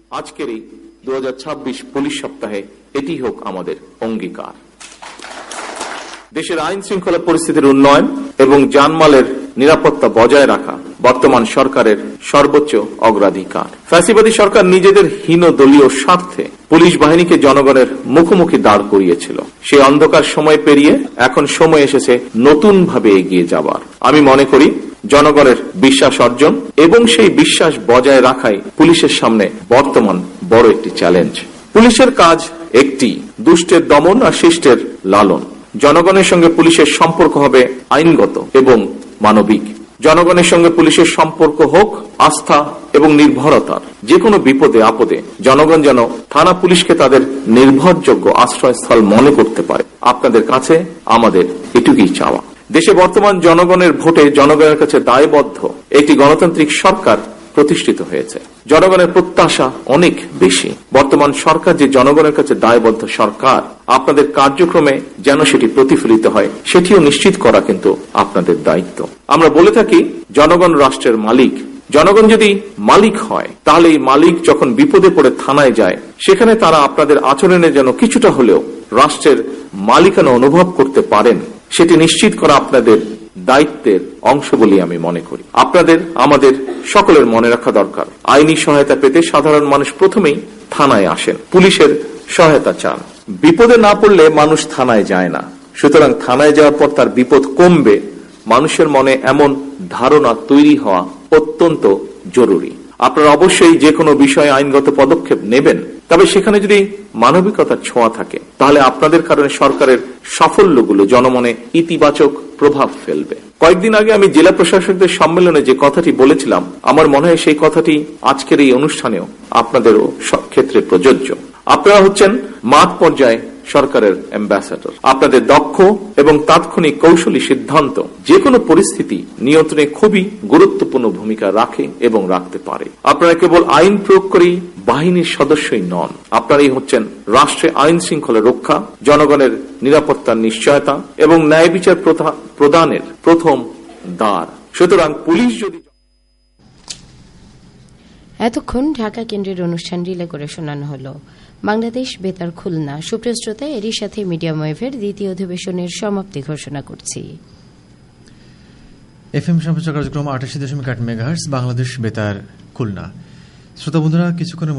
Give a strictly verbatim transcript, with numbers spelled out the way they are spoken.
আজকের এই দু হাজার ছাব্বিশ পুলিশ সপ্তাহে এটি হোক আমাদের অঙ্গীকার। দেশের আইন শৃঙ্খলা পরিস্থিতির উন্নয়ন এবং জানমালের নিরাপত্তা বজায় রাখা বর্তমান সরকারের সর্বোচ্চ অগ্রাধিকার। ফ্যাসিবাদী সরকার নিজেদের হীন দলীয় স্বার্থে পুলিশ বাহিনীকে জনগণের মুখোমুখি দাঁড় করিয়েছিল। সেই অন্ধকার সময় পেরিয়ে এখন সময় এসেছে নতুন ভাবে এগিয়ে যাবার। আমি মনে করি জনগণের বিশ্বাস অর্জন এবং সেই বিশ্বাস বজায় রাখাই পুলিশের সামনে বর্তমান বড় একটি চ্যালেঞ্জ। পুলিশের কাজ একটি, দুষ্টের দমন আর শিষ্টের লালন। জনগণের সঙ্গে পুলিশের সম্পর্ক হবে আইনগত এবং মানবিক। জনগণের সঙ্গে পুলিশের সম্পর্ক হোক আস্থা এবং নির্ভরতার। যে কোনো বিপদে আপদে জনগণ যেন থানা পুলিশকে তাদের নির্ভরযোগ্য আশ্রয়স্থল মনে করতে পারে। আপনাদের কাছে আমাদের এটুকুই চাওয়া। দেশে বর্তমান জনগণের ভোটে জনগণের কাছে দায়বদ্ধ একটি গণতান্ত্রিক সরকার প্রতিষ্ঠিত হয়েছে। জনগণের প্রত্যাশা অনেক বেশি। বর্তমান সরকার যে জনগণের কাছে দায়বদ্ধ সরকার, আপনাদের কার্যক্রমে যেন সেটি প্রতিফলিত হয় সেটিও নিশ্চিত করা কিন্তু আপনাদের দায়িত্ব। আমরা বলে থাকি জনগণ রাষ্ট্রের মালিক। জনগণ যদি মালিক হয় তাহলে এই মালিক যখন বিপদে পড়ে থানায় যায় সেখানে তারা আপনাদের আচরণে যেন কিছুটা হলেও রাষ্ট্রের মালিকানা অনুভব করতে পারেন, সেটি নিশ্চিত করা আপনাদের দায়িত্বের অংশ বলে আমি মনে করি। আপনাদের আমাদের সকলের মনে রাখা দরকার, আইনি সহায়তা পেতে সাধারণ মানুষ প্রথমেই থানায় আসেন, পুলিশের সহায়তা চান। বিপদে না পড়লে মানুষ থানায় যায় না। সুতরাং থানায় যাওয়ার পর তার বিপদ কমবে, মানুষের মনে এমন ধারণা তৈরি হওয়া অত্যন্ত জরুরি। আপনারা অবশ্যই যে কোনো বিষয়ে আইনগত পদক্ষেপ নেবেন, তবে সেখানে যদি মানবিকতার ছোঁয়া থাকে তাহলে আপনাদের কারণে সরকারের সাফল্যগুলো জনমনে ইতিবাচক প্রভাব ফেলবে। কয়েকদিন আগে আমি জেলা প্রশাসকদের সম্মেলনে যে কথাটি বলেছিলাম, আমার মনে হয় সেই কথাটি আজকের এই অনুষ্ঠানেও আপনাদেরও ক্ষেত্রে প্রযোজ্য। আপনারা হচ্ছেন মাঠ পর্যায়ে সরকারের অ্যাম্বাসাডর। আপনাদের দক্ষ এবং তাৎক্ষণিক কৌশলী সিদ্ধান্ত যে কোনো পরিস্থিতি নিয়ন্ত্রণে খুবই গুরুত্বপূর্ণ ভূমিকা রাখে এবং রাখতে পারে। আপনারা কেবল আইন প্রয়োগকারী বাহিনীর সদস্যই নন, আপনারাই হচ্ছেন রাষ্ট্রে আইন শৃঙ্খলা রক্ষা, জনগণের নিরাপত্তার নিশ্চয়তা এবং ন্যায় বিচার প্রদানের প্রথম দ্বার। সুতরাং পুলিশ যদি এতক্ষণ ঢাকা কেন্দ্রের অনুষ্ঠান রিলে করে শোনানো হলো বাংলাদেশ বেতার খুলনা। সুপ্রিয় শ্রোতা, এরই সাথে মিডিয়াম ওয়েভের দ্বিতীয় অধিবেশনের সমাপ্তি ঘোষণা করছি। এফ এম সম্প্রচার কার্যক্রম আটাশি দশমিক আট মেগাহার্টজ বাংলাদেশ বেতার খুলনা। শ্রোতা বন্ধুরা, কিছুক্ষণের